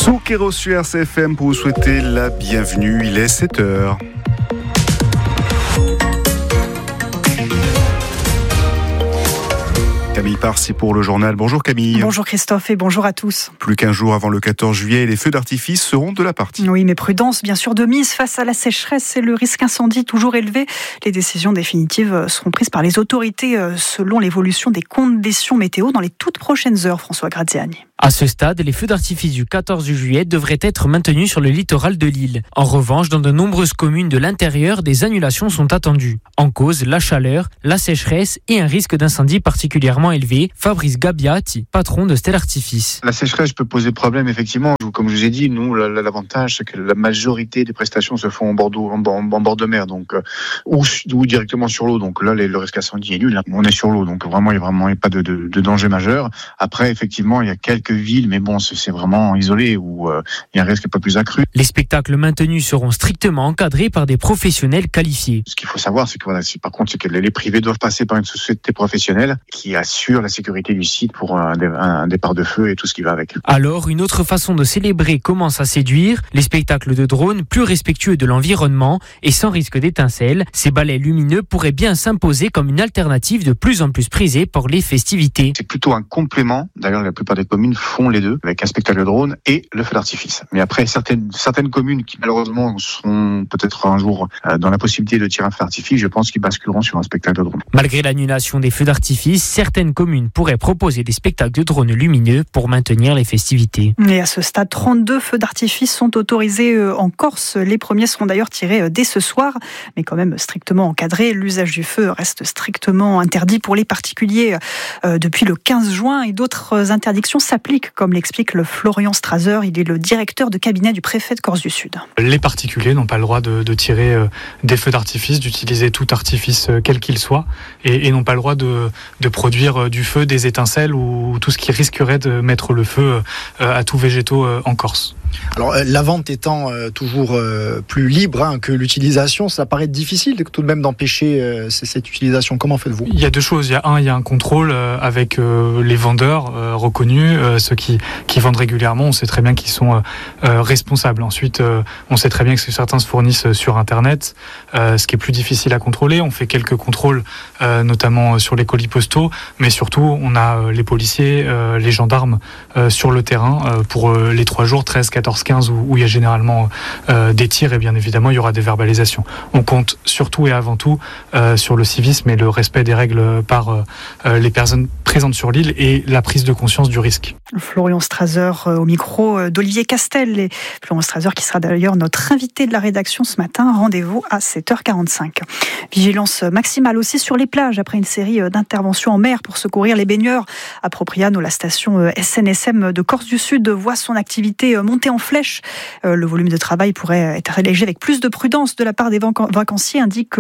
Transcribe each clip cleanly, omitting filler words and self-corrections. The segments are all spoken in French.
Souquero sur RCFM pour vous souhaiter la bienvenue. Il est 7h. Camille Parsi pour le journal. Bonjour Camille. Bonjour Christophe et bonjour à tous. Plus qu'un jour avant le 14 juillet, les feux d'artifice seront de la partie. Oui, mais prudence bien sûr de mise face à la sécheresse et le risque incendie toujours élevé. Les décisions définitives seront prises par les autorités selon l'évolution des conditions météo dans les toutes prochaines heures, François Graziani. À ce stade, les feux d'artifice du 14 juillet devraient être maintenus sur le littoral de l'île. En revanche, dans de nombreuses communes de l'intérieur, des annulations sont attendues. En cause, la chaleur, la sécheresse et un risque d'incendie particulièrement élevé. Fabrice Gabiati, patron de Stellartifice. La sécheresse peut poser problème, effectivement. Comme je vous ai dit, nous, l'avantage, c'est que la majorité des prestations se font en bord de mer, donc, ou directement sur l'eau. Donc là, le risque incendie est nul. On est sur l'eau, donc vraiment, il n'y a pas de danger majeur. Après, effectivement, il y a quelques villes, mais bon, c'est vraiment isolé où il y a un risque un peu plus accru. Les spectacles maintenus seront strictement encadrés par des professionnels qualifiés. Ce qu'il faut savoir, c'est que c'est que les privés doivent passer par une société professionnelle qui assure la sécurité du site pour un départ de feu et tout ce qui va avec. Alors, une autre façon de célébrer commence à séduire. Les spectacles de drones plus respectueux de l'environnement et sans risque d'étincelles. Ces balais lumineux pourraient bien s'imposer comme une alternative de plus en plus prisée pour les festivités. C'est plutôt un complément. D'ailleurs, la plupart des communes font les deux, avec un spectacle de drone et le feu d'artifice. Mais après, certaines communes qui malheureusement seront peut-être un jour dans la possibilité de tirer un feu d'artifice, je pense qu'ils basculeront sur un spectacle de drone. Malgré l'annulation des feux d'artifice, certaines communes pourraient proposer des spectacles de drones lumineux pour maintenir les festivités. Et à ce stade, 32 feux d'artifice sont autorisés en Corse. Les premiers seront d'ailleurs tirés dès ce soir, mais quand même strictement encadrés. L'usage du feu reste strictement interdit pour les particuliers depuis le 15 juin et d'autres interdictions s'appliquent, comme l'explique le Florian Strasser. Il est le directeur de cabinet du préfet de Corse-du-Sud. Les particuliers n'ont pas le droit de tirer des feux d'artifice, d'utiliser tout artifice quel qu'il soit, et n'ont pas le droit de produire du feu, des étincelles ou tout ce qui risquerait de mettre le feu à tous végétaux en Corse. Alors la vente étant toujours plus libre que l'utilisation, ça paraît difficile tout de même d'empêcher cette utilisation. Comment faites-vous ? Il y a deux choses. Il y a un contrôle avec les vendeurs reconnus, ceux qui vendent régulièrement. On sait très bien qu'ils sont responsables. Ensuite, on sait très bien que certains se fournissent sur Internet, ce qui est plus difficile à contrôler. On fait quelques contrôles, notamment sur les colis postaux, mais surtout on a les policiers, les gendarmes sur le terrain pour les 3 jours, 13, 14, 15, où il y a généralement des tirs, et bien évidemment il y aura des verbalisations. On compte surtout et avant tout sur le civisme et le respect des règles par les personnes présentes sur l'île et la prise de conscience du risque. Florian Strasser au micro d'Olivier Castel. Et Florian Strasser qui sera d'ailleurs notre invité de la rédaction ce matin. Rendez-vous à 7h45. Vigilance maximale aussi sur les plages après une série d'interventions en mer pour secourir les baigneurs. À Propriano, la station SNSM de Corse-du-Sud voit son activité monter en flèche. Le volume de travail pourrait être allégé avec plus de prudence de la part des vacanciers, indique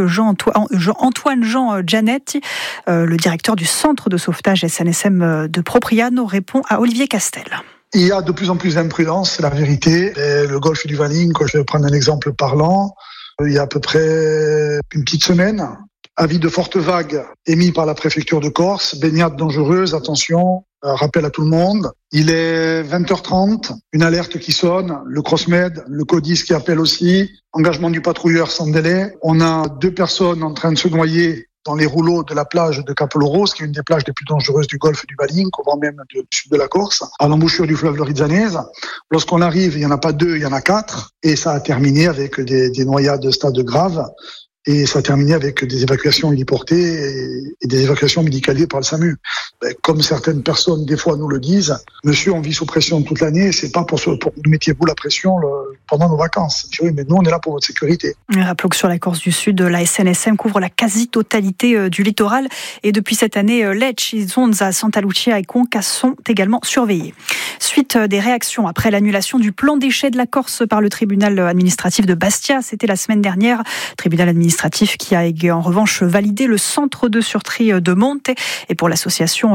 Antoine Jean Gianetti, le directeur du centre de sauvetage SNSM de Propriano, répond à Olivier Castel. Il y a de plus en plus d'imprudence, c'est la vérité. Et le golfe du Valinque, je vais prendre un exemple parlant, il y a à peu près une petite semaine, avis de forte vague émis par la préfecture de Corse, baignade dangereuse, attention, rappel à tout le monde. Il est 20h30, une alerte qui sonne, le Crossmed, le CODIS qui appelle aussi, engagement du patrouilleur sans délai. On a 2 personnes en train de se noyer dans les rouleaux de la plage de Capoloros, qui est une des plages les plus dangereuses du golfe du Valinque, au vent même du sud de la Corse, à l'embouchure du fleuve Lorizanese. Lorsqu'on arrive, il n'y en a pas 2, il y en a 4, et ça a terminé avec des noyades de stade grave. Et ça a terminé avec des évacuations héliportées et des évacuations médicalisées par le SAMU. Comme certaines personnes, des fois, nous le disent, monsieur, on vit sous pression toute l'année, c'est pas pour nous mettiez-vous la pression pendant nos vacances. Je dis, oui, mais nous, on est là pour votre sécurité. Rappelons que sur la Corse du Sud, la SNSM couvre la quasi-totalité du littoral. Et depuis cette année, Lecce, Zonza, Santa Lucia et Conca sont également surveillés. Suite des réactions après l'annulation du plan déchets de la Corse par le tribunal administratif de Bastia, c'était la semaine dernière. Tribunal administratif qui a en revanche validé le centre de surtri de Monte. Et pour l'association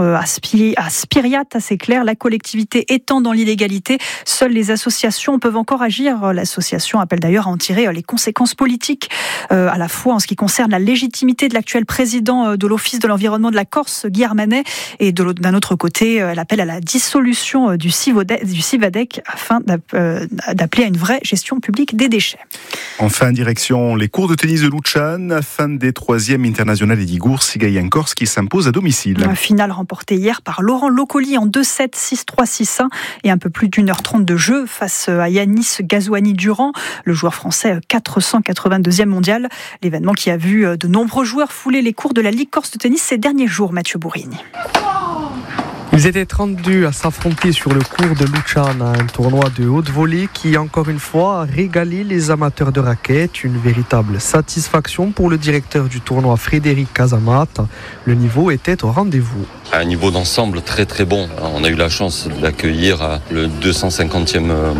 Aspiriate, c'est clair, la collectivité étant dans l'illégalité, seules les associations peuvent encore agir. L'association appelle d'ailleurs à en tirer les conséquences politiques, à la fois en ce qui concerne la légitimité de l'actuel président de l'Office de l'environnement de la Corse, Guy Armanet, et d'un autre côté, elle appelle à la dissolution du Civadec afin d'appeler à une vraie gestion publique des déchets. Enfin, direction les cours de tennis de Luchan, fin des 3e internationales Edigour, Sigaï Korski s'impose à domicile. Un final remporté hier par Laurent Locoli en 2-7, 6-3, 6-1 et un peu plus d'1h30 de jeu face à Yanis Gazouani-Durand, le joueur français 482e mondial. L'événement qui a vu de nombreux joueurs fouler les cours de la Ligue Corse de tennis ces derniers jours, Mathieu Bourrigne. Ils étaient 32 à s'affronter sur le cours de Luchan, un tournoi de haute volée qui, encore une fois, a régalé les amateurs de raquettes. Une véritable satisfaction pour le directeur du tournoi, Frédéric Casamat. Le niveau était au rendez-vous. Un niveau d'ensemble très très bon. On a eu la chance de l'accueillir le 250e